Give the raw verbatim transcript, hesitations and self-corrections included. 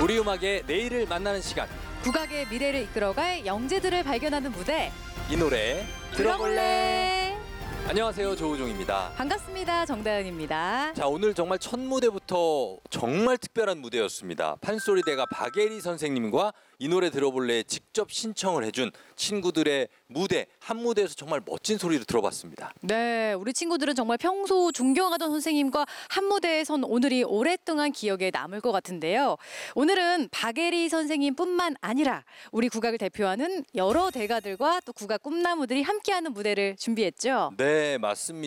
우리 음악의 내일을 만나는 시간. 국악의 미래를 이끌어갈 영재들을 발견하는 무대. 이 노래 들어볼래. 안녕하세요, 조우종입니다. 반갑습니다. 정다은입니다. 자, 오늘 정말 첫 무대부터 정말 특별한 무대였습니다. 판소리대가 박예리 선생님과 이 노래 들어볼래 직접 신청을 해준 친구들의 무대, 한 무대에서 정말 멋진 소리를 들어봤습니다. 네, 우리 친구들은 정말 평소 존경하던 선생님과 한 무대에 선 오늘이 오랫동안 기억에 남을 것 같은데요. 오늘은 박예리 선생님뿐만 아니라 우리 국악을 대표하는 여러 대가들과 또 국악 꿈나무들이 함께하는 무대를 준비했죠. 네, 맞습니다.